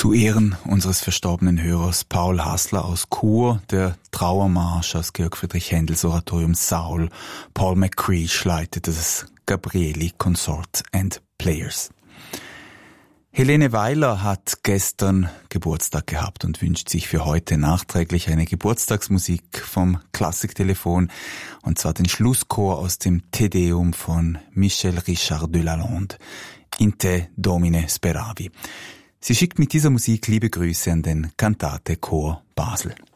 Zu Ehren unseres verstorbenen Hörers Paul Hassler aus Chur, der Trauermarsch aus Georg Friedrich Händels Oratorium Saul, Paul McCreesh leitete das Gabrieli Consort and Players. Helene Weiler hat gestern Geburtstag gehabt und wünscht sich für heute nachträglich eine Geburtstagsmusik vom Klassiktelefon, und zwar den Schlusschor aus dem Te Deum von Michel Richard de Lalonde, In te Domine speravi. Sie schickt mit dieser Musik liebe Grüße an den Cantate Chor Basel.